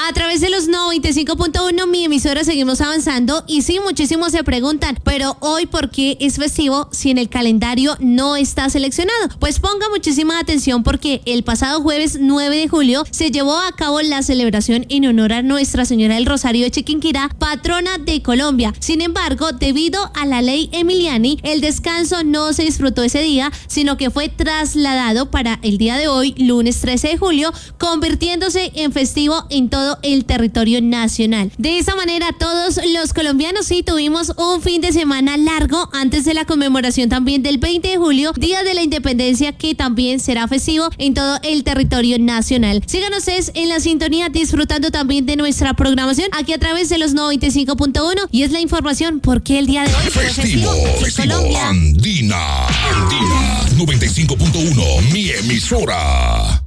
A través de los 95.1, mi emisora, seguimos avanzando. Y sí, muchísimos se preguntan, pero hoy, ¿por qué es festivo si en el calendario no está seleccionado? Pues ponga muchísima atención, porque el pasado jueves 9 de julio se llevó a cabo la celebración en honor a Nuestra Señora del Rosario de Chiquinquirá, patrona de Colombia. Sin embargo, debido a la ley Emiliani, el descanso no se disfrutó ese día, sino que fue trasladado para el día de hoy, lunes 13 de julio, convirtiéndose en festivo en todo el territorio nacional. De esa manera, todos los colombianos sí tuvimos un fin de semana largo antes de la conmemoración también del 20 de julio, Día de la Independencia, que también será festivo en todo el territorio nacional. Síganos ustedes en la sintonía, disfrutando también de nuestra programación aquí a través de los 95.1, y es la información porque el día de hoy fue festivo en Colombia. Andina 95.1, mi emisora.